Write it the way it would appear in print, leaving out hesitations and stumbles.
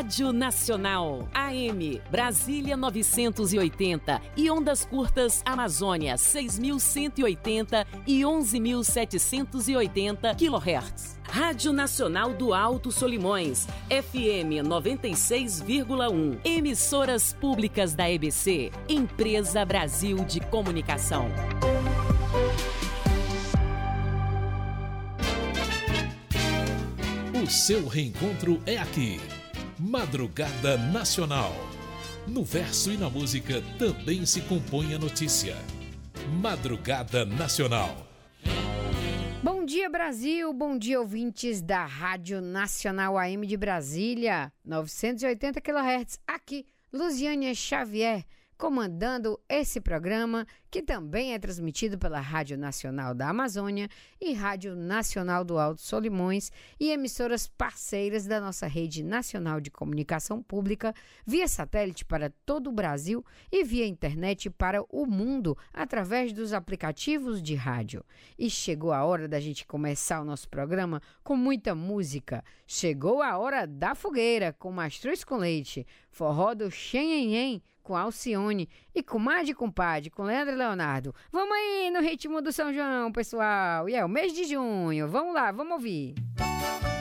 Rádio Nacional, AM, Brasília 980 e ondas curtas Amazônia 6.180 e 11.780 kHz. Rádio Nacional do Alto Solimões, FM 96,1. Emissoras públicas da EBC, Empresa Brasil de Comunicação. O seu reencontro é aqui. Madrugada Nacional. No verso e na música também se compõe a notícia. Madrugada Nacional. Bom dia, Brasil. Bom dia, ouvintes da Rádio Nacional AM de Brasília, 980 kHz. Aqui, Luziânia Xavier, comandando esse programa, que também é transmitido pela Rádio Nacional da Amazônia e Rádio Nacional do Alto Solimões e emissoras parceiras da nossa rede nacional de comunicação pública, via satélite para todo o Brasil e via internet para o mundo, através dos aplicativos de rádio. E chegou a hora da gente começar o nosso programa com muita música. Chegou a hora da fogueira, com Mastruz com Leite, forró do Xenhenhen, com Alcione e Comadre Compadre, com Leandro e Leonardo. Vamos aí no ritmo do São João, pessoal. E é o mês de junho. Vamos lá, vamos ouvir.